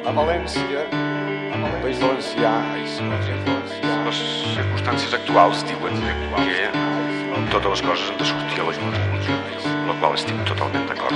a València, al País Valencià, les circumstàncies actuals diuen que totes les coses han de sortir a la llum, amb la qual estic totalment d'acord.